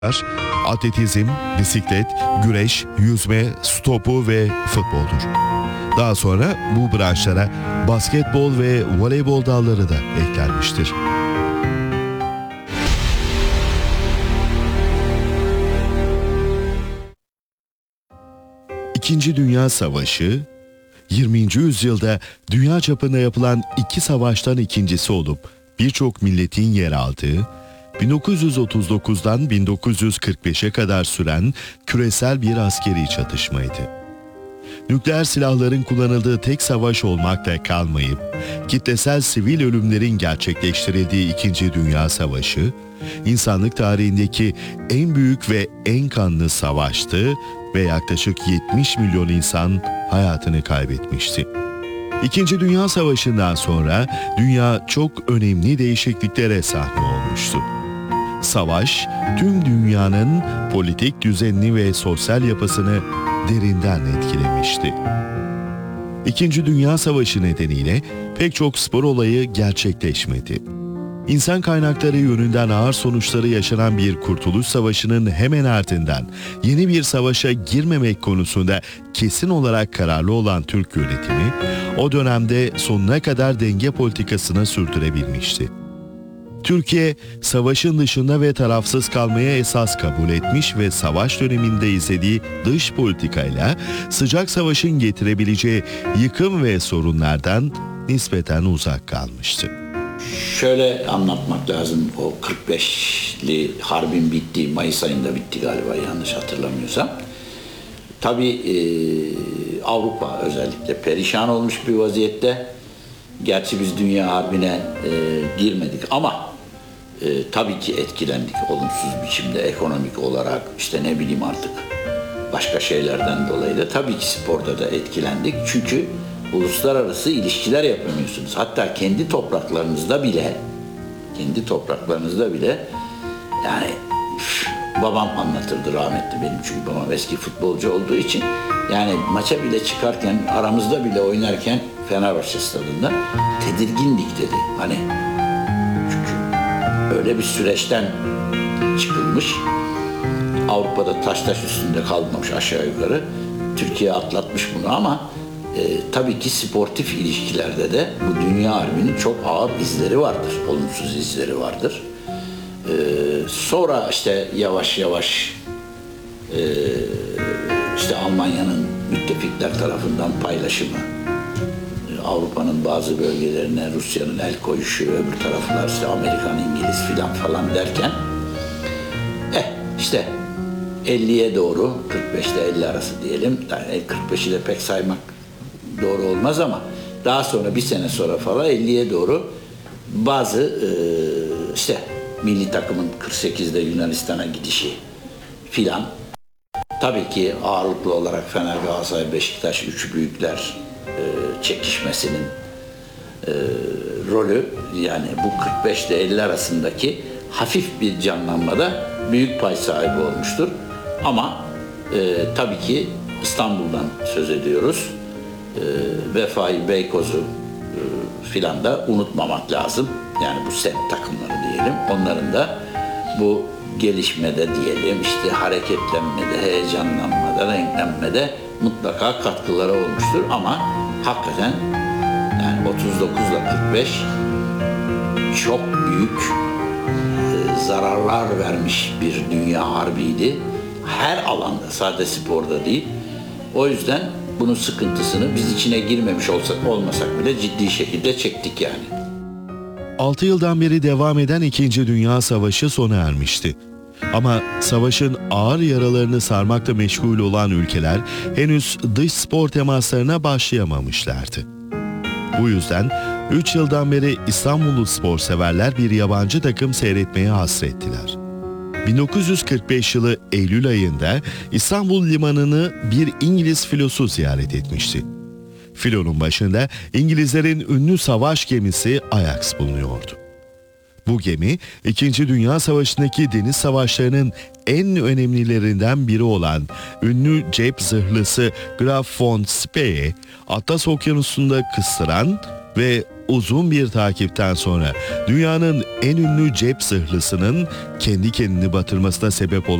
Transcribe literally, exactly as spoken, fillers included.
Atletizm, bisiklet, güreş, yüzme, su topu ve futboldur. Daha sonra bu branşlara basketbol ve voleybol dalları da eklenmiştir. İkinci Dünya Savaşı, yirminci yüzyılda dünya çapında yapılan iki savaştan ikincisi olup birçok milletin yer aldığı, bin dokuz yüz otuz dokuzdan bin dokuz yüz kırk beşe kadar süren küresel bir askeri çatışmaydı. Nükleer silahların kullanıldığı tek savaş olmakla kalmayıp, kitlesel sivil ölümlerin gerçekleştirildiği İkinci Dünya Savaşı, insanlık tarihindeki en büyük ve en kanlı savaştı ve yaklaşık yetmiş milyon insan hayatını kaybetmişti. İkinci Dünya Savaşı'ndan sonra dünya çok önemli değişikliklere sahne olmuştu. Savaş, tüm dünyanın politik düzenini ve sosyal yapısını derinden etkilemişti. İkinci Dünya Savaşı nedeniyle pek çok spor olayı gerçekleşmedi. İnsan kaynakları yönünden ağır sonuçları yaşanan bir Kurtuluş Savaşı'nın hemen ardından yeni bir savaşa girmemek konusunda kesin olarak kararlı olan Türk yönetimi, o dönemde sonuna kadar denge politikasını sürdürebilmişti. Türkiye, savaşın dışında ve tarafsız kalmaya esas kabul etmiş ve savaş döneminde izlediği dış politikayla sıcak savaşın getirebileceği yıkım ve sorunlardan nispeten uzak kalmıştı. Şöyle anlatmak lazım, o kırk beşli harbin bittiği, Mayıs ayında bitti galiba yanlış hatırlamıyorsam. Tabii e, Avrupa özellikle perişan olmuş bir vaziyette. Gerçi biz dünya harbine e, girmedik ama e, tabii ki etkilendik olumsuz biçimde, ekonomik olarak, işte ne bileyim artık başka şeylerden dolayı da tabii ki sporda da etkilendik. Çünkü uluslararası ilişkiler yapamıyorsunuz. Hatta kendi topraklarınızda bile, kendi topraklarınızda bile yani üf, babam anlatırdı rahmetli benim, çünkü babam eski futbolcu olduğu için, yani maça bile çıkarken, aramızda bile oynarken Fenerbahçe stadında tedirgindik dedi. Hani çünkü öyle bir süreçten çıkılmış, Avrupa'da taş taş üstünde kalmamış aşağı yukarı, Türkiye atlatmış bunu ama e, tabii ki sportif ilişkilerde de bu dünya harbinin çok ağır izleri vardır, olumsuz izleri vardır. E, sonra işte yavaş yavaş e, işte Almanya'nın müttefikler tarafından paylaşımı, Avrupa'nın bazı bölgelerine Rusya'nın el koyuşu, öbür taraflar işte Amerikan, İngiliz filan falan derken eh işte elliye doğru, kırk beşte elli arası diyelim, yani kırk beşi de pek saymak doğru olmaz ama daha sonra bir sene sonra falan elliye doğru bazı e, işte milli takımın kırk sekizde Yunanistan'a gidişi filan, tabii ki ağırlıklı olarak Fener, Galatasaray, Beşiktaş, üç büyükler e, çekişmesinin e, rolü, yani bu kırk beşte elli arasındaki hafif bir canlanmada büyük pay sahibi olmuştur. Ama e, tabii ki İstanbul'dan söz ediyoruz. E, Vefai Beykoz'u e, filan da unutmamak lazım. Yani bu semt takımları diyelim. Onların da bu gelişmede diyelim, işte hareketlenmede, heyecanlanmada, renklenmede mutlaka katkıları olmuştur. Ama hakikaten yani otuz dokuzla kırk beş çok büyük e, zararlar vermiş bir dünya harbiydi. Her alanda, sadece sporda değil. O yüzden bunun sıkıntısını biz içine girmemiş olsak, olmasak bile ciddi şekilde çektik yani. altı yıldan beri devam eden İkinci Dünya Savaşı sona ermişti. Ama savaşın ağır yaralarını sarmakla meşgul olan ülkeler henüz dış spor temaslarına başlayamamışlardı. Bu yüzden üç yıldan beri İstanbullu sporseverler bir yabancı takım seyretmeye hasrettiler. bin dokuz yüz kırk beş yılı Eylül ayında İstanbul limanını bir İngiliz filosu ziyaret etmişti. Filonun başında İngilizlerin ünlü savaş gemisi Ajax bulunuyordu. Bu gemi, İkinci Dünya Savaşı'ndaki deniz savaşlarının en önemlilerinden biri olan ünlü cep zırhlısı Graf von Spee, Atlas Okyanusu'nda kıstıran ve uzun bir takipten sonra dünyanın en ünlü cep zırhlısının kendi kendini batırmasına sebep olan